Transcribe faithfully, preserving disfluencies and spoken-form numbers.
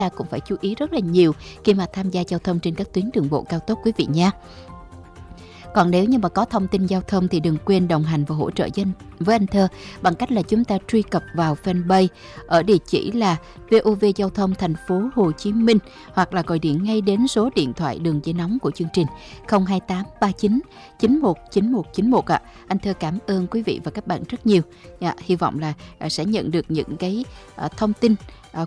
ta cũng phải chú ý rất là nhiều khi mà tham gia giao thông trên các tuyến đường bộ cao tốc quý vị nha. Còn nếu như mà có thông tin giao thông thì đừng quên đồng hành và hỗ trợ dân với anh Thơ bằng cách là chúng ta truy cập vào fanpage ở địa chỉ là vê o vê Giao thông thành phố Hồ Chí Minh, hoặc là gọi điện ngay đến số điện thoại đường dây nóng của chương trình không hai tám ba chín chín một chín một chín một ạ. À. Anh Thơ cảm ơn quý vị và các bạn rất nhiều. Dạ, hy vọng là sẽ nhận được những cái thông tin